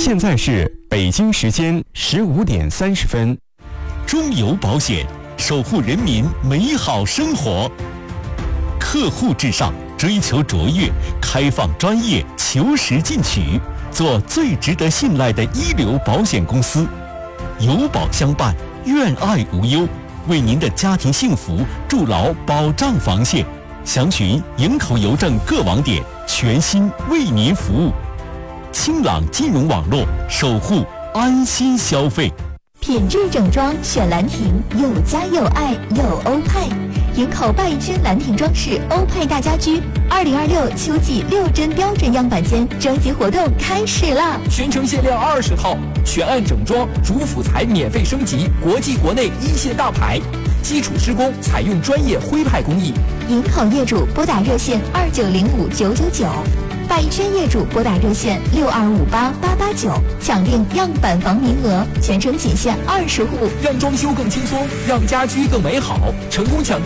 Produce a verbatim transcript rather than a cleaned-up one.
现在是北京时间十五点三十分。 中油保险，守护人民美好生活。客户至上，追求卓越，开放专业，求实进取，做最值得信赖的一流保险公司。有保相伴，愿爱无忧，为您的家庭幸福筑牢保障防线。详询营口邮政各网点，全心为您服务。清朗金融网络，守护安心消费。 品质整装选兰亭，有家有爱有欧派。营口拜君兰亭装饰欧派大家居二零二六秋季六针标准样板间征集活动开始啦！ 全程限量二十套，全案整装，主辅材免费升级，国际国内一线大牌，基础施工采用专业徽派工艺。 营口业主拨打热线二九零五九九九。拜轩业主拨打热线六二五八八八九，抢订样板房名额，全程仅限二十户， 让装修更轻松，让家居更美好，成功抢